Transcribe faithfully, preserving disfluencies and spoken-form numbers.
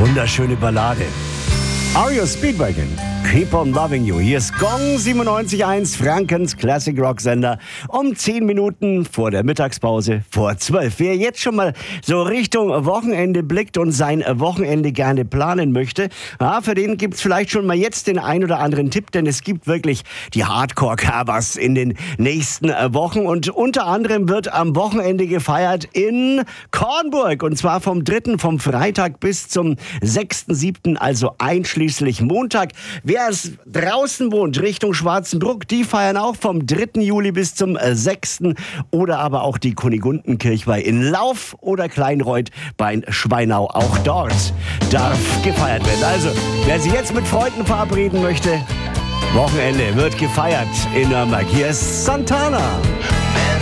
Wunderschöne Ballade. R E O Speedwagon, Keep on Loving You. Hier ist Gong siebenundneunzig Komma eins, Frankens Classic Rock Sender. Um zehn Minuten vor der Mittagspause, vor zwölf. Wer jetzt schon mal so Richtung Wochenende blickt und sein Wochenende gerne planen möchte, ja, für den gibt's vielleicht schon mal jetzt den ein oder anderen Tipp, denn es gibt wirklich die Hardcore-Covers in den nächsten Wochen. Und unter anderem wird am Wochenende gefeiert in Kornburg. Und zwar vom dritten, vom Freitag bis zum sechsten siebten, also einschließlich Montag. Wer es draußen wohnt, Richtung Schwarzenbruck, die feiern auch vom dritten Juli bis zum sechsten Oder aber auch die Kunigundenkirchweih in Lauf oder Kleinreuth bei Schweinau. Auch dort darf gefeiert werden. Also, wer sich jetzt mit Freunden verabreden möchte, Wochenende wird gefeiert in Nürnberg. Hier ist Santana.